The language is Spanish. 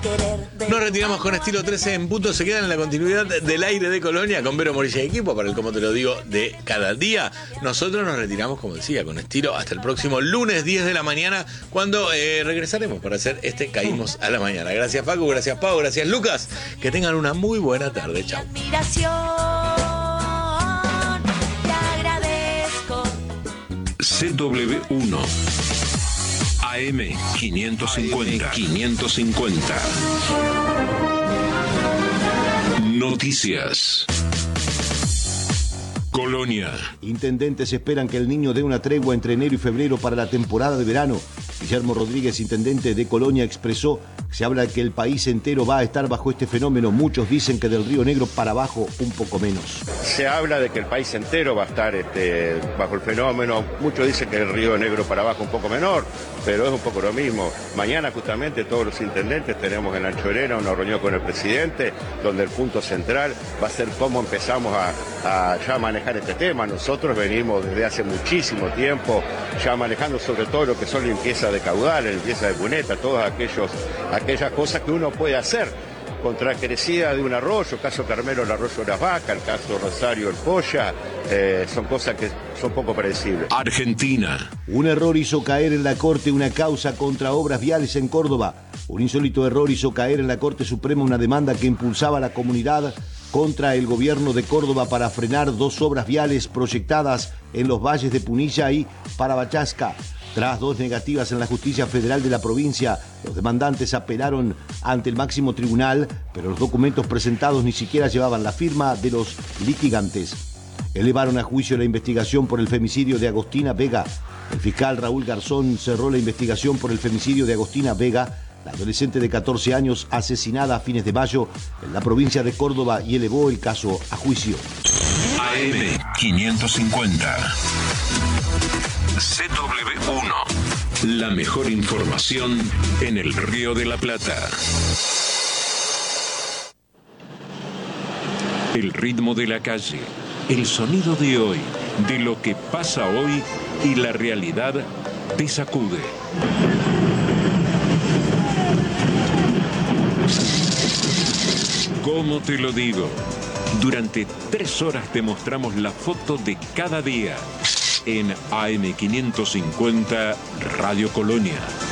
Nos retiramos con Estilo 13 en punto. Se quedan en la continuidad del aire de Colonia con Vero Morilla y equipo para el Como Te Lo Digo de cada día. Nosotros nos retiramos, como decía, con estilo hasta el próximo lunes 10 de la mañana, cuando regresaremos para hacer Caímos a la Mañana. Gracias Facu, gracias Pau, gracias Lucas. Que tengan una muy buena tarde. Chao. CW1 AM 550. Noticias. Colonia. Intendentes esperan que el Niño dé una tregua entre enero y febrero para la temporada de verano. Guillermo Rodríguez, intendente de Colonia, expresó que se habla de que el país entero va a estar bajo este fenómeno. Muchos dicen que del Río Negro para abajo un poco menos. Se habla de que el país entero va a estar bajo el fenómeno. Muchos dicen que el Río Negro para abajo un poco menor, pero es un poco lo mismo. Mañana justamente todos los intendentes tenemos en Anchorena una reunión con el presidente, donde el punto central va a ser cómo empezamos a ya manejar este tema. Nosotros venimos desde hace muchísimo tiempo ya manejando sobre todo lo que son limpieza de caudales, limpieza de cuneta, todas aquellas cosas que uno puede hacer contra crecida de un arroyo, caso Carmelo el arroyo de las vacas, el caso Rosario el Polla, son cosas que son poco predecibles. Argentina. Un error hizo caer en la Corte una causa contra obras viales en Córdoba. Un insólito error hizo caer en la Corte Suprema una demanda que impulsaba a la comunidad contra el gobierno de Córdoba para frenar dos obras viales proyectadas en los valles de Punilla y Parabachasca. Tras dos negativas en la justicia federal de la provincia, los demandantes apelaron ante el máximo tribunal, pero los documentos presentados ni siquiera llevaban la firma de los litigantes. Elevaron a juicio la investigación por el femicidio de Agostina Vega. El fiscal Raúl Garzón cerró la investigación por el femicidio de Agostina Vega, la adolescente de 14 años asesinada a fines de mayo en la provincia de Córdoba, y elevó el caso a juicio. AM 550. CW1. La mejor información en el Río de la Plata. El ritmo de la calle, el sonido de hoy, de lo que pasa hoy y la realidad te sacude. ¿Cómo te lo digo? Durante 3 horas te mostramos la foto de cada día en AM 550 Radio Colonia.